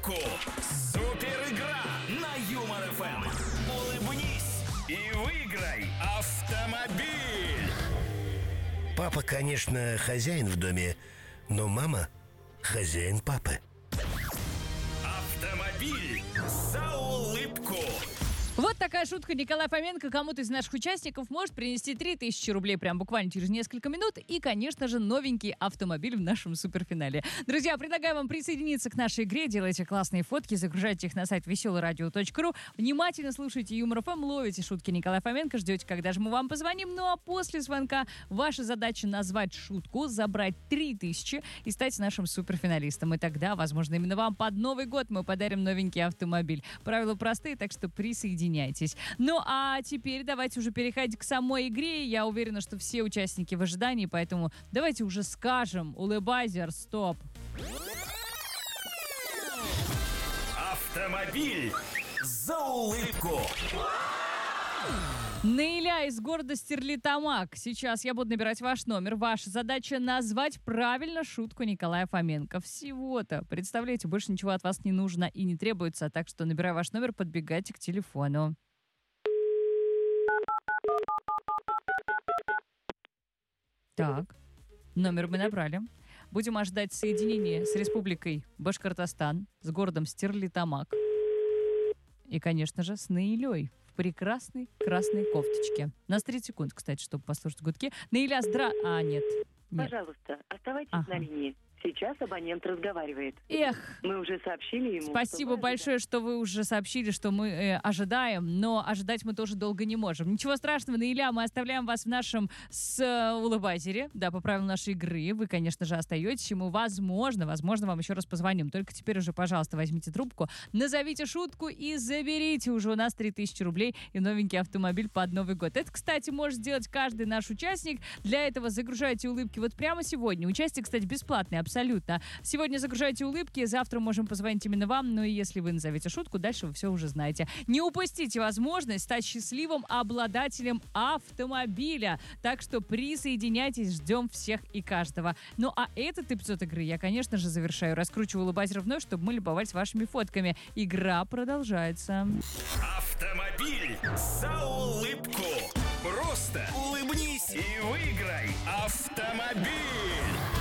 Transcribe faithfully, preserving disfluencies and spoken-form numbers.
улыбку. Супер игра на Юмор эф эм. Улыбнись и выиграй автомобиль. Папа, конечно, хозяин в доме, но мама хозяин папы. Автомобиль за улыбку. Вот такая шутка. Николай Фоменко кому-то из наших участников может принести три тысячи рублей прям буквально через несколько минут. И, конечно же, новенький автомобиль в нашем суперфинале. Друзья, предлагаю вам присоединиться к нашей игре. Делайте классные фотки, загружайте их на сайт веселый радио точка ру. Внимательно слушайте Юмор эф эм, ловите шутки Николая Фоменко, ждете, когда же мы вам позвоним. Ну а после звонка ваша задача назвать шутку, забрать три тысячи и стать нашим суперфиналистом. И тогда, возможно, именно вам под Новый год мы подарим новенький автомобиль. Правила простые, так что присоединяйтесь. Ну, а теперь давайте уже переходить к самой игре. Я уверена, что все участники в ожидании, поэтому давайте уже скажем: улыбайзер, стоп. Автомобиль за улыбку. Наиля из города Стерлитамак. Сейчас я буду набирать ваш номер. Ваша задача назвать правильно шутку Николая Фоменко. Всего-то. Представляете, больше ничего от вас не нужно и не требуется. Так что, набирая ваш номер, подбегайте к телефону. Так, номер мы набрали. Будем ожидать соединения с Республикой Башкортостан, с городом Стерлитамак. И, конечно же, с Наилей в прекрасной красной кофточке. У нас тридцать секунд, кстати, чтобы послушать гудки. Наиля, здра... А, нет. нет. Пожалуйста, оставайтесь ага. на линии. Сейчас абонент разговаривает. Эх. Мы уже сообщили ему. Спасибо что большое, что вы уже сообщили, что мы э, ожидаем, но ожидать мы тоже долго не можем. Ничего страшного, Наиля, мы оставляем вас в нашем с э, улыбайзере. Да, по правилам нашей игры. Вы, конечно же, остаетесь, и мы, возможно, возможно, вам еще раз позвоним. Только теперь уже, пожалуйста, возьмите трубку, назовите шутку и заберите уже у нас три тысячи рублей и новенький автомобиль под Новый год. Это, кстати, может сделать каждый наш участник. Для этого загружайте улыбки вот прямо сегодня. Участие, кстати, бесплатное, абсолютно. Сегодня загружайте улыбки, завтра можем позвонить именно вам, ну и если вы назовете шутку, дальше вы все уже знаете. Не упустите возможность стать счастливым обладателем автомобиля. Так что присоединяйтесь, ждем всех и каждого. Ну а этот эпизод игры я, конечно же, завершаю. Раскручиваю улыбайзер вновь, чтобы мы любовались вашими фотками. Игра продолжается. Автомобиль за улыбку. Просто улыбнись и выиграй автомобиль.